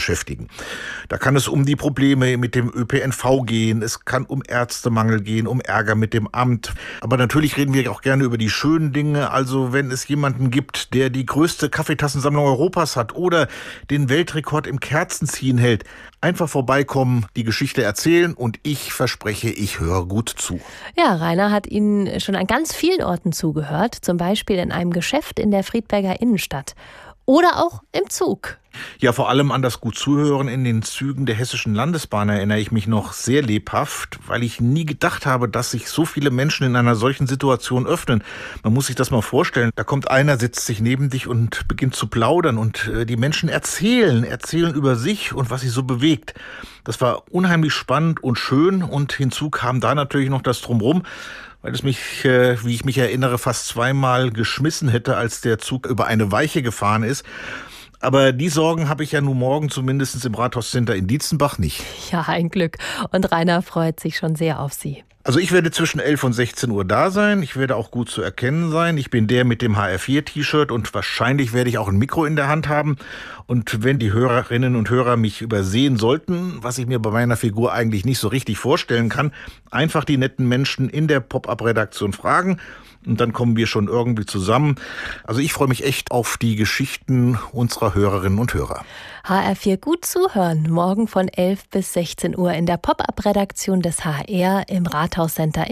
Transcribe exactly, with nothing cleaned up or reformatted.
beschäftigen. Da kann es um die Probleme mit dem Ö P N V gehen, es kann um Ärztemangel gehen, um Ärger mit dem Amt. Aber natürlich reden wir auch gerne über die schönen Dinge. Also wenn es jemanden gibt, der die größte Kaffeetassensammlung Europas hat oder den Weltrekord im Kerzenziehen hält, einfach vorbeikommen, die Geschichte erzählen und ich verspreche, ich höre gut zu. Ja, Rainer hat Ihnen schon an ganz vielen Orten zugehört, zum Beispiel in einem Geschäft in der Friedberger Innenstadt oder auch im Zug. Ja, vor allem an das gut Zuhören in den Zügen der Hessischen Landesbahn erinnere ich mich noch sehr lebhaft, weil ich nie gedacht habe, dass sich so viele Menschen in einer solchen Situation öffnen. Man muss sich das mal vorstellen. Da kommt einer, sitzt sich neben dich und beginnt zu plaudern und die Menschen erzählen, erzählen über sich und was sie so bewegt. Das war unheimlich spannend und schön und hinzu kam da natürlich noch das Drumherum, weil es mich, wie ich mich erinnere, fast zweimal geschmissen hätte, als der Zug über eine Weiche gefahren ist. Aber die Sorgen habe ich ja nun morgen zumindest im Rathauscenter in Dietzenbach nicht. Ja, ein Glück. Und Rainer freut sich schon sehr auf Sie. Also ich werde zwischen elf und sechzehn Uhr da sein. Ich werde auch gut zu erkennen sein. Ich bin der mit dem H R vier T-Shirt und wahrscheinlich werde ich auch ein Mikro in der Hand haben. Und wenn die Hörerinnen und Hörer mich übersehen sollten, was ich mir bei meiner Figur eigentlich nicht so richtig vorstellen kann, einfach die netten Menschen in der Pop-Up-Redaktion fragen. Und dann kommen wir schon irgendwie zusammen. Also ich freue mich echt auf die Geschichten unserer Hörerinnen und Hörer. H R vier gut zuhören, morgen von elf bis sechzehn Uhr in der Pop-Up-Redaktion des H R im Rathauscenter